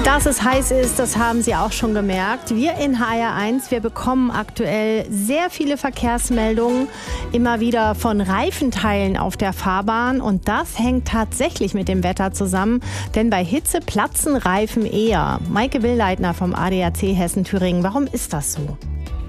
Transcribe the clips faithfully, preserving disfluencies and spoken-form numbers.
Dass es heiß ist, das haben Sie auch schon gemerkt. Wir in H R eins, wir bekommen aktuell sehr viele Verkehrsmeldungen, immer wieder von Reifenteilen auf der Fahrbahn. Und das hängt tatsächlich mit dem Wetter zusammen, denn bei Hitze platzen Reifen eher. Maike Willleitner vom A D A C Hessen-Thüringen, warum ist das so?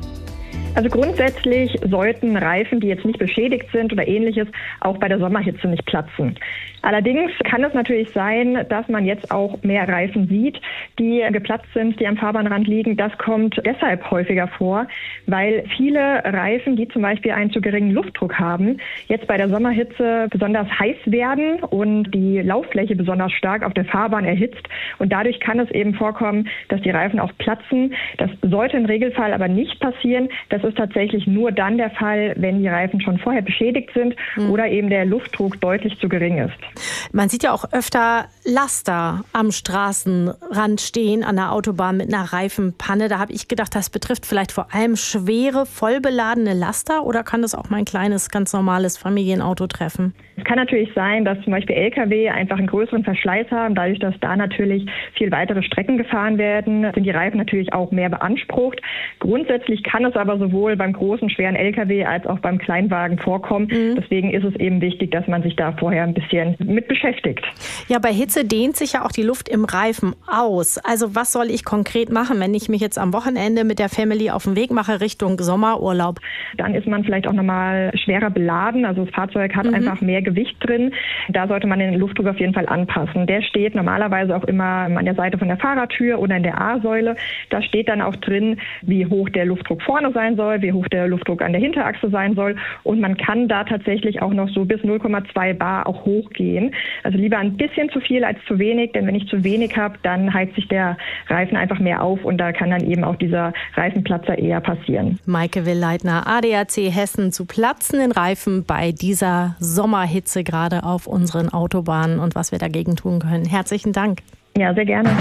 Also grundsätzlich sollten Reifen, die jetzt nicht beschädigt sind oder ähnliches, auch bei der Sommerhitze nicht platzen. Allerdings kann es natürlich sein, dass man jetzt auch mehr Reifen sieht, die geplatzt sind, die am Fahrbahnrand liegen. Das kommt deshalb häufiger vor, weil viele Reifen, die zum Beispiel einen zu geringen Luftdruck haben, jetzt bei der Sommerhitze besonders heiß werden und die Lauffläche besonders stark auf der Fahrbahn erhitzt. Und dadurch kann es eben vorkommen, dass die Reifen auch platzen. Das sollte im Regelfall aber nicht passieren. Das ist tatsächlich nur dann der Fall, wenn die Reifen schon vorher beschädigt sind mhm. oder eben der Luftdruck deutlich zu gering ist. Man sieht ja auch öfter Laster am Straßenrand stehen, an der Autobahn mit einer Reifenpanne. Da habe ich gedacht, das betrifft vielleicht vor allem schwere, vollbeladene Laster, oder kann das auch mein kleines, ganz normales Familienauto treffen? Es kann natürlich sein, dass zum Beispiel L K W einfach einen größeren Verschleiß haben. Dadurch, dass da natürlich viel weitere Strecken gefahren werden, sind die Reifen natürlich auch mehr beansprucht. Grundsätzlich kann es aber sowohl beim großen, schweren L K W als auch beim Kleinwagen vorkommen. Mhm. Deswegen ist es eben wichtig, dass man sich da vorher ein bisschen mit beschäftigt. Ja, bei Hitze dehnt sich ja auch die Luft im Reifen aus. Also was soll ich konkret machen, wenn ich mich jetzt am Wochenende mit der Family auf den Weg mache Richtung Sommerurlaub? Dann ist man vielleicht auch nochmal schwerer beladen. Also das Fahrzeug hat mhm. einfach mehr Gewicht drin. Da sollte man den Luftdruck auf jeden Fall anpassen. Der steht normalerweise auch immer an der Seite von der Fahrertür oder in der A-Säule. Da steht dann auch drin, wie hoch der Luftdruck vorne sein soll, wie hoch der Luftdruck an der Hinterachse sein soll. Und man kann da tatsächlich auch noch so bis null Komma zwei bar auch hochgehen. Also lieber ein bisschen zu viel als zu wenig, denn wenn ich zu wenig habe, dann heizt sich der Reifen einfach mehr auf und da kann dann eben auch dieser Reifenplatzer eher passieren. Maike Willleitner, A D A C Hessen, zu platzenden Reifen bei dieser Sommerhitze gerade auf unseren Autobahnen und was wir dagegen tun können. Herzlichen Dank. Ja, sehr gerne.